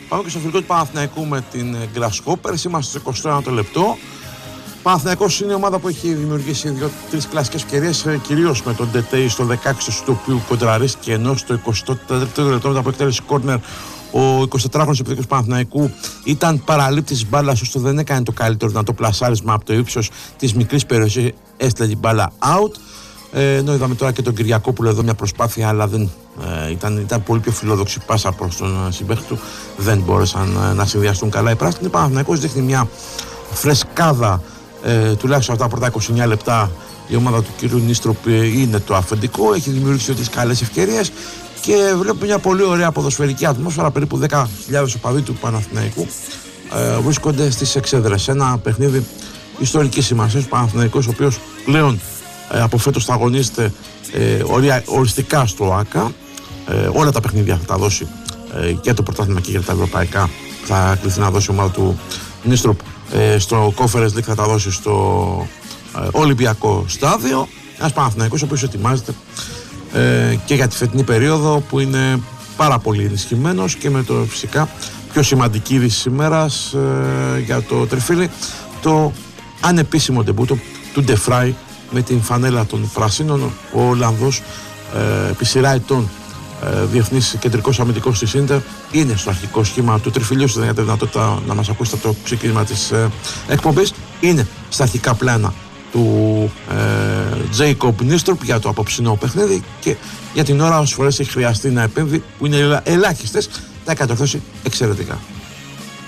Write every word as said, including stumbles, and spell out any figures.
Πάμε και στο φιλικό του Παναθηναϊκού με την Grasshoppers. Είμαστε στο εικοστό ένατο λεπτό. Παναθηναϊκός είναι η ομάδα που έχει δημιουργήσει δύο-τρεις κλασικές ευκαιρίες, κυρίως με τον Ντετέι στο δεκαέξι, του οποίου κοντραρίστηκε, ενώ στο εικοστό τέταρτο λεπτό μετά από εκτέλεση κόρνερ ο εικοσιτετράχρονος επιθετικός Παναθηναϊκού ήταν παραλήπτης μπάλας, ώστε δεν έκανε το καλύτερο δυνατό πλασάρισμα από το ύψος της μικρής περιοχής, έστειλε την μπάλα out. Ε, ενώ είδαμε τώρα και τον Κυριακόπουλο εδώ μια προσπάθεια, αλλά δεν, ε, ήταν, ήταν πολύ πιο φιλόδοξη πάσα προς τον συμπαίχτη του. Δεν μπόρεσαν ε, να συνδυαστούν καλά οι πράσινοι. Ο Παναθηναϊκός δείχνει μια φρεσκάδα, ε, τουλάχιστον αυτά τα πρώτα είκοσι εννέα λεπτά. Η ομάδα του κ. Νίστροπ είναι το αφεντικό, έχει δημιουργήσει τις καλές ευκαιρίες και βλέπουμε μια πολύ ωραία ποδοσφαιρική ατμόσφαιρα. Περίπου δέκα χιλιάδες οπαδοί του Παναθηναϊκού ε, βρίσκονται στις εξέδρες. Ένα παιχνίδι ιστορικής σημασίας. Ο Παναθηναϊκός, ο οποίος πλέον ε, από φέτος θα αγωνίζεται ε, ορια, οριστικά στο ΆΚΑ. Ε, όλα τα παιχνίδια θα τα δώσει ε, και το πρωτάθλημα και για τα ευρωπαϊκά. Θα κληθεί να δώσει η ομάδα του Νίστροπ ε, στο Conference League, θα τα δώσει στο ε, Ολυμπιακό στάδιο. Ένας Παναθηναϊκός ο οποίος ετοιμάζεται ε, και για τη φετινή περίοδο, που είναι πάρα πολύ ενισχυμένος, και με το φυσικά πιο σημαντική είδηση της ημέρας ε, για το τριφύλι, το ανεπίσημο ντεμπούτο του De Vrij με την φανέλα των Πρασίνων. Ο Ολλανδός ε, επί σειρά ετών ε, διεθνής κεντρικός αμυντικός της Ίντερ είναι στο αρχικό σχήμα του τριφυλιού. Σας δίνετε δυνατότητα να μας ακούσετε το ξεκίνημα της ε, εκπομπής. Είναι στα αρχικά πλάνα του Jacob Nistrup για το απόψινό παιχνίδι, και για την ώρα όσες φορές έχει χρειαστεί να επέμβει, που είναι ελάχιστες, τα έχει κατορθώσει εξαιρετικά.